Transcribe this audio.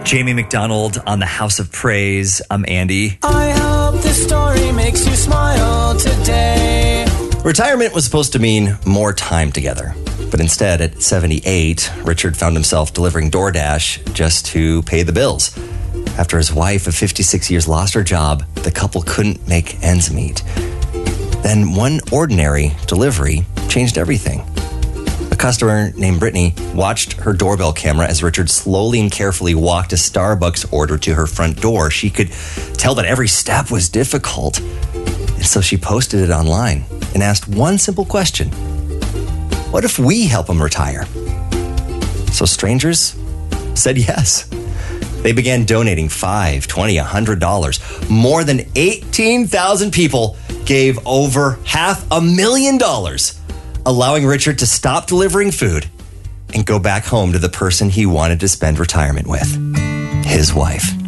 Jamie McDonald on the House of Praise. I'm Andy. I hope this story makes you smile today. Retirement was supposed to mean more time together. But instead, at 78, Richard found himself delivering DoorDash just to pay the bills. After his wife of 56 years lost her job, the couple couldn't make ends meet. Then one ordinary delivery changed everything. A customer named Brittany watched her doorbell camera as Richard slowly and carefully walked a Starbucks order to her front door. She could tell that every step was difficult. And so she posted it online and asked one simple question. What if we help him retire? So strangers said yes. They began donating $5, $20, $100. More than 18,000 people gave over $500,000, allowing Richard to stop delivering food and go back home to the person he wanted to spend retirement with, his wife.